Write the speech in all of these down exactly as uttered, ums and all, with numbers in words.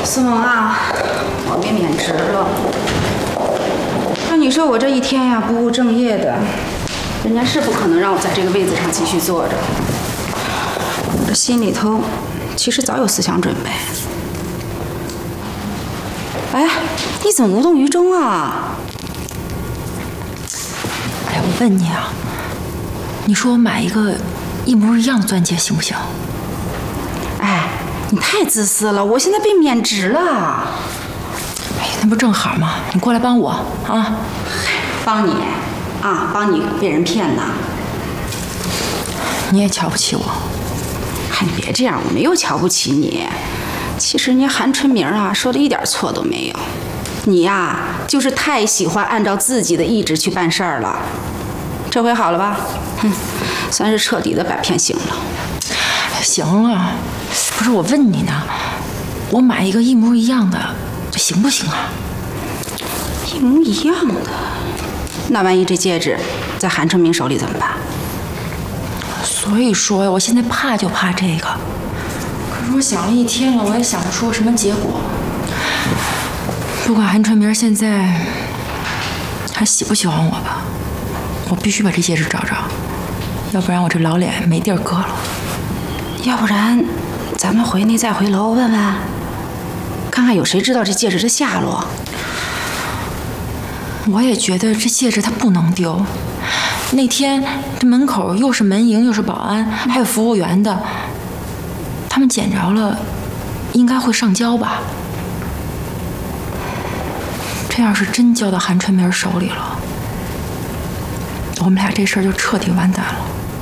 思萌啊，我被免职了。那你说我这一天呀不务正业的，人家是不可能让我在这个位子上继续坐着。我这心里头其实早有思想准备。哎，你怎么无动于衷啊？ 哎，我问你啊，你说我买一个一模一样的钻戒行不行？ 哎，你太自私了！我现在被免职了。 哎，那不正好吗？你过来帮我啊！ 帮你啊，帮你被人骗呢。 你也瞧不起我？ 哎，你别这样，我没有瞧不起你。其实人家韩春明啊说的一点错都没有，你呀就是太喜欢按照自己的意志去办事儿了。这回好了吧？哼，算是彻底的把骗醒了。 行了，不是我问你呢，我买一个一模一样的，这行不行啊？ 一模一样的，那万一这戒指在韩春明手里怎么办？ 所以说呀，我现在怕就怕这个。可是我想了一天了，我也想不出什么结果。不管韩春明现在还喜不喜欢我吧，我必须把这戒指找着，要不然我这老脸没地儿搁了。 要不然，咱们回内再回楼问问，看看有谁知道这戒指的下落。 我也觉得这戒指它不能丢。那天这门口又是门迎又是保安，还有服务员的，他们捡着了，应该会上交吧？这要是真交到韩春明手里了，我们俩这事儿就彻底完蛋了。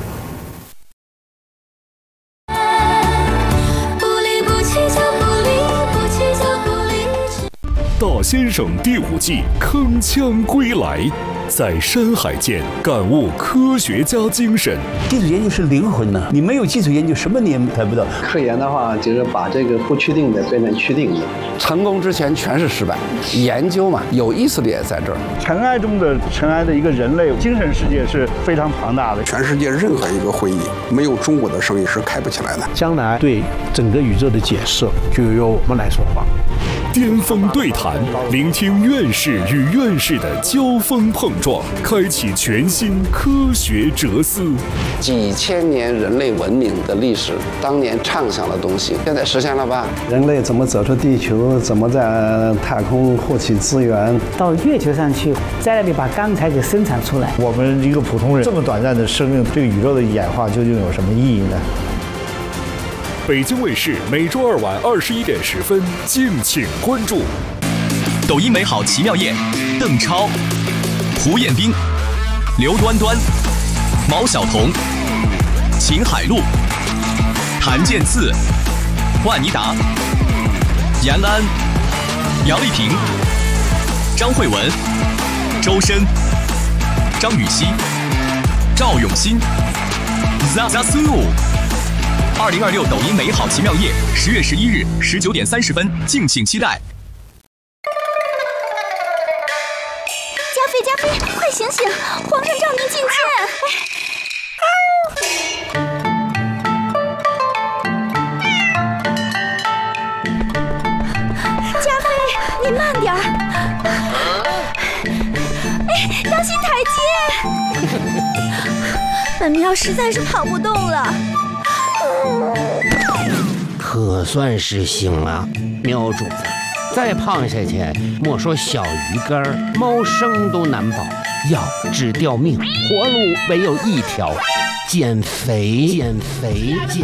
大先生第五季铿锵归来，在山海间感悟科学家精神。 基础研究是灵魂呢，你没有基础研究，什么你也猜不到。 科研的话，就是把这个不确定的变成确定的。 成功之前全是失败，研究嘛，有意思的也在这儿。 尘埃中的尘埃的一个人类精神世界是非常庞大的。 全世界任何一个会议，没有中国的生意是开不起来的。 将来对整个宇宙的解释，就由我们来说话。 巅峰对谈，聆听院士与院士的交锋碰撞，开启全新科学哲思。 几千年人类文明的历史，当年畅想的东西，现在实现了吧？ 人类怎么走出地球？怎么在太空获取资源？ 到月球上去，在那里把钢材给生产出来。 我们一个普通人这么短暂的生命，这个宇宙的演化究竟有什么意义呢？ 北京卫视每周二晚二十一点十分，敬请关注。 抖音美好奇妙夜，邓超、胡彦斌、刘端端、毛晓彤、秦海璐、谭健次、万妮达、延安、杨丽萍、张慧文、周深、张雨绮、赵永新、Zazu。二零二六抖音美好奇妙夜，十月十一日十九点三十分，敬请期待。 加菲，加菲，快醒醒！皇上召您觐见。加菲，你慢点儿。哎，当心台阶！本喵实在是跑不动了。 可算是醒了，喵主子，再胖下去，莫说小鱼干，猫生都难保。要治掉命，活路唯有一条，减肥，减肥，减